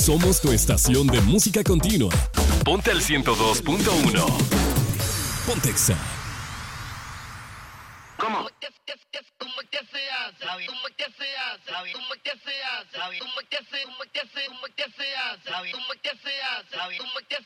Somos tu estación de música continua. Ponte al 102.1. Pontexa. ¿Cómo? ¿Cómo que se hace? ¿Cómo que se hace? ¿Cómo que se hace? ¿Cómo que se hace? ¿Cómo que se hace? ¿Cómo que se hace? ¿Cómo que se hace? ¿Cómo que se hace?